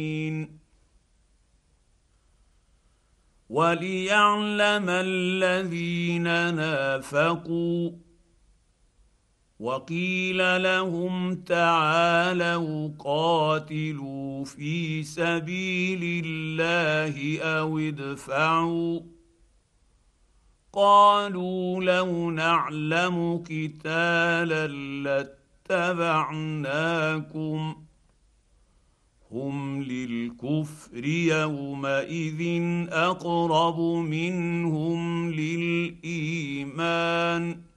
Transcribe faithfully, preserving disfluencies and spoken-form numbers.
وليعلم الذين نافقوا وقيل لهم تعالوا قاتلوا في سبيل الله او ادفعوا قالوا لو نعلم قتالا لاتبعناكم هم للكفر يومئذ اقرب منهم للايمان